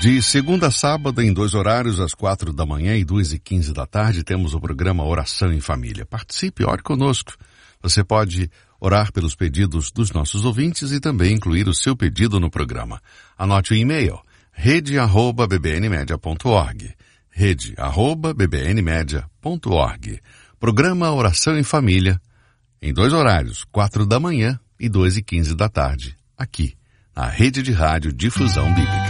De segunda a sábado, em 2 horários, às 4 da manhã e 2h15 da tarde, temos o programa Oração em Família. Participe, ore conosco. Você pode orar pelos pedidos dos nossos ouvintes e também incluir o seu pedido no programa. Anote o e-mail, rede@bbnmedia.org. rede@bbnmedia.org. Programa Oração em Família, em 2 horários, 4 da manhã e 2h15 da tarde, aqui, na Rede de Rádio Difusão Bíblica.